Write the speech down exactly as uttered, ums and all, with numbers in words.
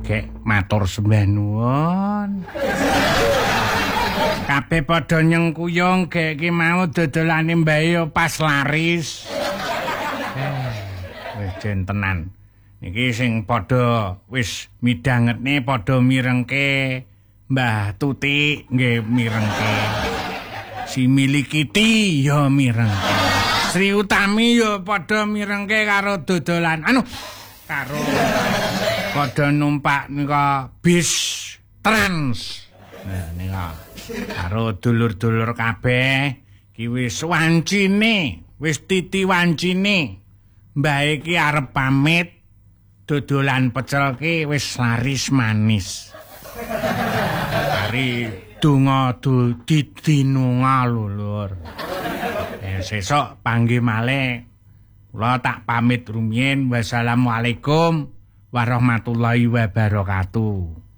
gek matur sembah nuwun. Kabeh padha nyengkuyung gek iki mau dodolane mbae pas laris. Eh, wis jen tenan. Niki sing padha wis midhangetne padha mirengke Mbah Tutik nggih mirengke. Si Milikiti ya mirengke. Sri Utami ya padha mirengke karo dodolan. Anu karo padha numpak nika bis Trans. Nah nika karo dulur-dulur kabeh iki wis wancine, wis titi wancine. Mbah iki arep pamit dodolan pecel ki wis laris manis. Hari donga du didinunga lur. Eh sesuk panggih malih. Kula tak pamit rumiyin. Wassalamualaikum warahmatullahi wabarakatuh.